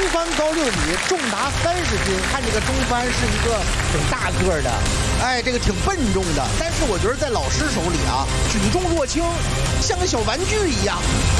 帆高6米，重达30斤。看这个中帆是一个挺大个的，哎，这个挺笨重的。但是我觉得在老师手里啊，举重若轻，像个小玩具一样。